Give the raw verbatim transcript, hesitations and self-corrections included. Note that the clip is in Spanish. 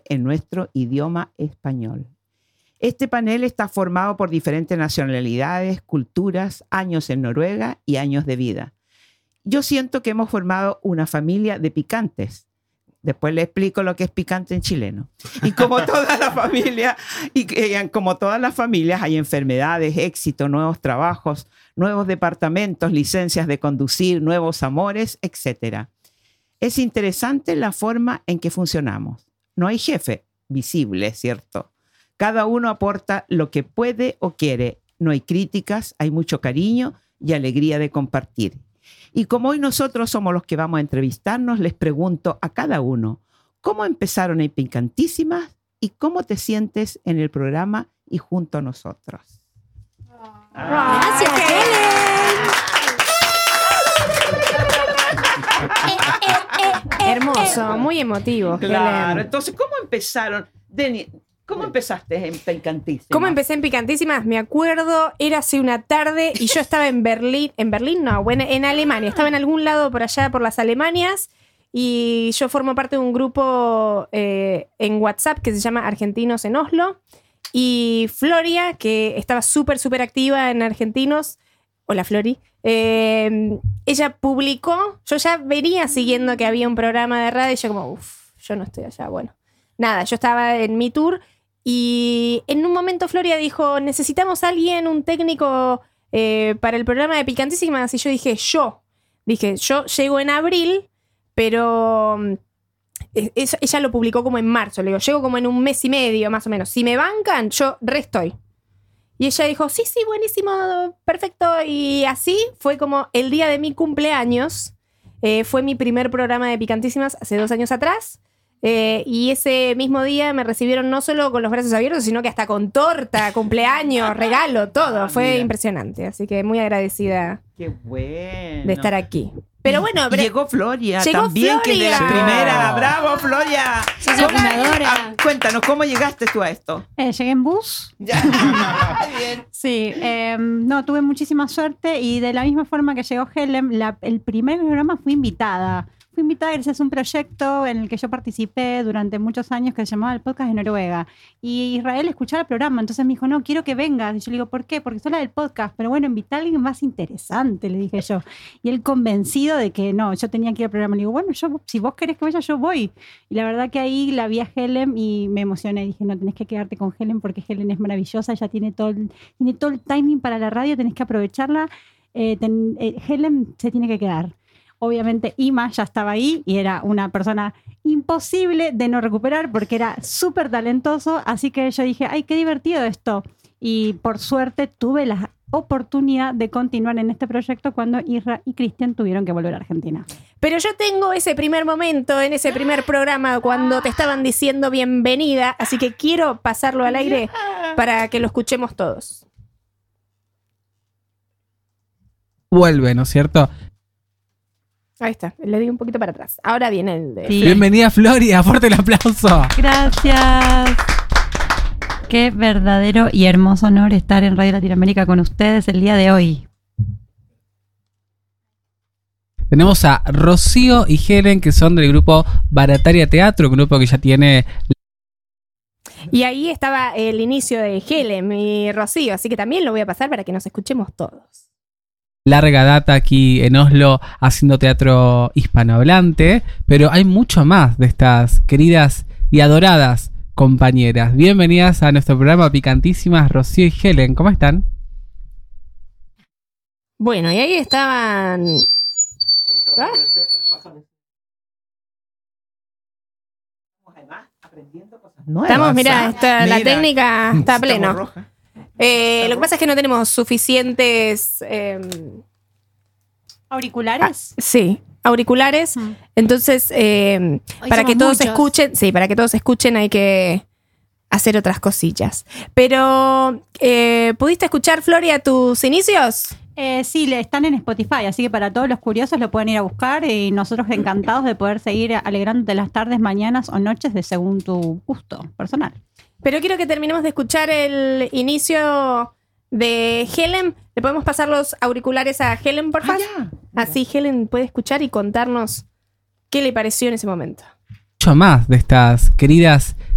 en nuestro idioma español. Este panel está formado por diferentes nacionalidades, culturas, años en Noruega y años de vida. Yo siento que hemos formado una familia de picantes. Después le explico lo que es picante en chileno. Y como toda la familia, y como todas las familias, hay enfermedades, éxito, nuevos trabajos, nuevos departamentos, licencias de conducir, nuevos amores, etcétera. Es interesante la forma en que funcionamos. No hay jefe visible, ¿cierto? Cada uno aporta lo que puede o quiere. No hay críticas, hay mucho cariño y alegría de compartir. Y como hoy nosotros somos los que vamos a entrevistarnos, les pregunto a cada uno, ¿cómo empezaron en Picantísimas y cómo te sientes en el programa y junto a nosotros? Gracias, Helen. Hermoso, muy emotivo. Claro, Helen. entonces, ¿cómo empezaron? Deni, ¿cómo empezaste en Picantísimas? ¿Cómo empecé en Picantísimas? Me acuerdo, era hace una tarde y yo estaba en Berlín. ¿En Berlín? No, bueno, en Alemania. Estaba en algún lado por allá, por las Alemanias. Y yo formo parte de un grupo eh, en WhatsApp que se llama Argentinos en Oslo. Y Floria, que estaba súper, súper activa en Argentinos. Hola, Flori. Eh, ella publicó, yo ya venía siguiendo que había un programa de radio y yo como, uff, yo no estoy allá. Bueno, nada, yo estaba en mi tour y en un momento Floria dijo, necesitamos a alguien, un técnico eh, para el programa de Picantísimas. Y yo dije, yo. Dije, yo llego en abril, pero eso, ella lo publicó como en marzo. Le digo, llego como en un mes y medio más o menos. Si me bancan, yo restoy. Y ella dijo, sí, sí, buenísimo, perfecto. Y así fue como el día de mi cumpleaños. Eh, fue mi primer programa de Picantísimas hace dos años atrás. Eh, y ese mismo día me recibieron no solo con los brazos abiertos, sino que hasta con torta, cumpleaños, regalo, todo. Ah, fue mira. Impresionante. Así que muy agradecida Qué bueno. de estar aquí. Pero bueno, Y llegó Floria Llegó también, que de la Floria. primera. ¡Bravo, Floria! Sos la ¿Cómo- fundadora. Ah, cuéntanos, ¿cómo llegaste tú a esto? Eh, llegué en bus. Ya. Bien. Sí, eh, no, tuve muchísima suerte y de la misma forma que llegó Helen, la- el primer programa fui invitada. Fui invitada gracias a un proyecto en el que yo participé durante muchos años que se llamaba el Podcast de Noruega. Y Israel escuchaba el programa, entonces me dijo, no, quiero que vengas. Y yo le digo, ¿por qué? Porque soy la del podcast, pero bueno, invita a alguien más interesante, le dije yo. Y él convencido de que no, yo tenía que ir al programa. Le digo, bueno, yo, si vos querés que vaya, yo voy. Y la verdad que ahí la vi a Helen y me emocioné. Dije, no, tenés que quedarte con Helen porque Helen es maravillosa, ella tiene todo el, tiene todo el timing para la radio, tenés que aprovecharla. Eh, ten- eh, Helen se tiene que quedar. Obviamente Ima ya estaba ahí y era una persona imposible de no recuperar porque era súper talentoso, así que yo dije, ay, qué divertido esto. Y por suerte tuve la oportunidad de continuar en este proyecto cuando Isra y Cristian tuvieron que volver a Argentina. Pero yo tengo ese primer momento en ese primer programa cuando te estaban diciendo bienvenida, así que quiero pasarlo al aire para que lo escuchemos todos. Vuelve, ¿no es cierto? Ahí está, le di un poquito para atrás. Ahora viene el de... Sí. Bienvenida, Floria, fuerte el aplauso. Gracias. Qué verdadero y hermoso honor estar en Radio Latinoamérica con ustedes el día de hoy. Tenemos a Rocío y Helen, que son del grupo Barataria Teatro, un grupo que ya tiene... Y ahí estaba el inicio de Helen y Rocío, así que también lo voy a pasar para que nos escuchemos todos. larga data aquí en Oslo haciendo teatro hispanohablante, pero hay mucho más de estas queridas y adoradas compañeras. Bienvenidas a nuestro programa Picantísimas, Rocío y Helen. ¿Cómo están? Bueno, y ahí estaban... ¿Ah? Estamos, mirá, está, la Mira, técnica está a estamos pleno. roja. Eh, lo que pasa es que no tenemos suficientes... eh, ¿Auriculares? sí, auriculares. Mm. Entonces, eh, Hoy para somos que todos muchos. escuchen, sí, para que todos escuchen hay que hacer otras cosillas. Pero, eh, ¿pudiste escuchar, Floria, tus inicios? Eh, sí, le están en Spotify, así que para todos los curiosos lo pueden ir a buscar y nosotros encantados de poder seguir alegrándote las tardes, mañanas o noches de según tu gusto personal. Pero quiero que terminemos de escuchar el inicio de Helen. ¿Le podemos pasar los auriculares a Helen, por favor? Ah, ya. Así Helen puede escuchar y contarnos qué le pareció en ese momento. Mucho más de estas queridas